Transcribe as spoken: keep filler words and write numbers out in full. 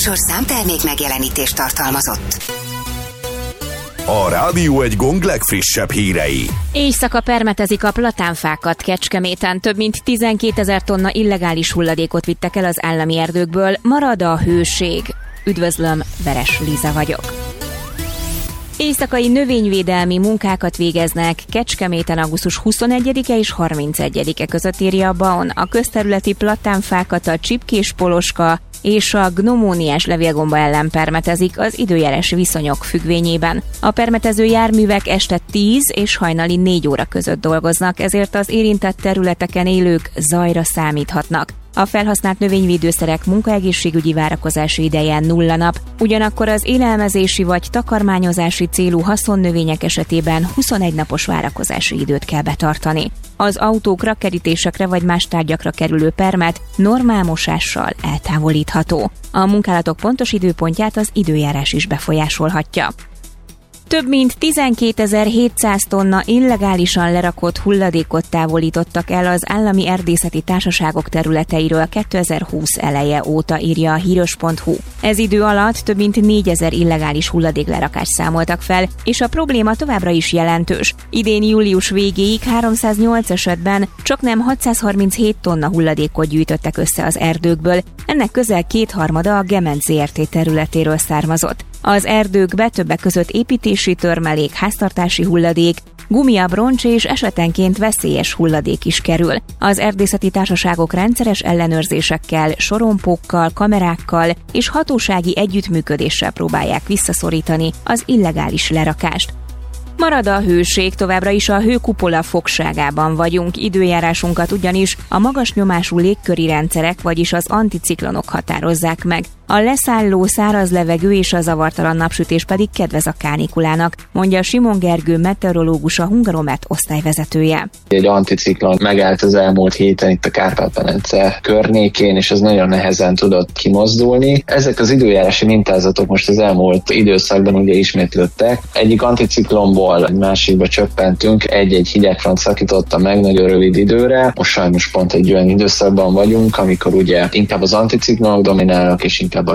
műsor számtermék megjelenítést tartalmazott. A Rádió egy gong legfrissebb hírei. Éjszaka permetezik a platánfákat. Kecskeméten több mint tizenkétezer tonna illegális hulladékot vittek el az állami erdőkből. Marad a hőség. Üdvözlöm, Veres Liza vagyok. Éjszakai növényvédelmi munkákat végeznek Kecskeméten augusztus huszonegyedike és harmincegyedike között, írja a bé á o en. A közterületi platánfákat a csipkés poloska és a gnomóniás levélgomba ellen permetezik az időjárás viszonyok függvényében. A permetező járművek este tíz és hajnali négy óra között dolgoznak, ezért az érintett területeken élők zajra számíthatnak. A felhasznált növényvédőszerek munkaegészségügyi várakozási ideje nulla nap, ugyanakkor az élelmezési vagy takarmányozási célú haszonnövények esetében huszonegy napos várakozási időt kell betartani. Az autókra, kerítésekre vagy más tárgyakra kerülő permet normál mosással eltávolítható. A munkálatok pontos időpontját az időjárás is befolyásolhatja. Több mint tizenkétezer-hétszáz tonna illegálisan lerakott hulladékot távolítottak el az állami erdészeti társaságok területeiről kétezer-húsz eleje óta, írja a híros pont hú. Ez idő alatt több mint négyezer illegális hulladéklerakást számoltak fel, és a probléma továbbra is jelentős. Idén július végéig háromszáznyolc esetben csaknem hatszázharminchét tonna hulladékot gyűjtöttek össze az erdőkből, ennek közel kétharmada a Gemence zé er té területéről származott. Az erdőkbe többek között építési törmelék, háztartási hulladék, gumiabroncs és esetenként veszélyes hulladék is kerül. Az erdészeti társaságok rendszeres ellenőrzésekkel, sorompókkal, kamerákkal és hatósági együttműködéssel próbálják visszaszorítani az illegális lerakást. Marad a hőség, továbbra is a hőkupola fogságában vagyunk, időjárásunkat ugyanis a magas nyomású légköri rendszerek, vagyis az anticiklonok határozzák meg. A leszálló száraz levegő és a zavartalan napsütés pedig kedvez a kánikulának, mondja Simon Gergő meteorológus, a Hungaromet osztályvezetője. Egy anticiklon megállt az elmúlt héten itt a Kárpát-medence környékén, és ez nagyon nehezen tudott kimozdulni. Ezek az időjárási mintázatok most az elmúlt időszakban ugye ismétlődtek. Egyik anticiklonból egy másikba csöppentünk, egy-egy hidegfront szakította meg nagyon rövid időre. Most sajnos pont egy olyan időszakban vagyunk, amikor ugye inkább az anticiklonok dominálnak, és inkább a